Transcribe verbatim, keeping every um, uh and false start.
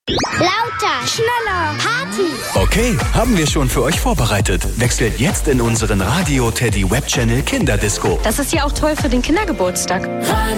Lauter, schneller, Party. Okay, haben wir schon für euch vorbereitet. Wechselt jetzt in unseren Radio Teddy Web Channel Kinderdisco. Das ist ja auch toll für den Kindergeburtstag. Radio